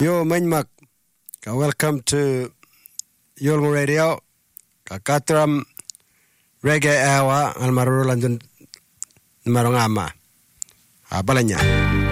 Yo Manmak, welcome to Yolngu Radio. Kakatram Reggae Hour al Marulan Marongama. Abalanya.